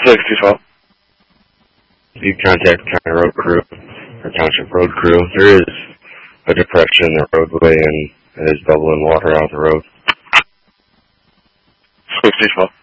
6012. You contact the county road crew or township road crew. There is a depression in the roadway and it is bubbling water out the road. 6012.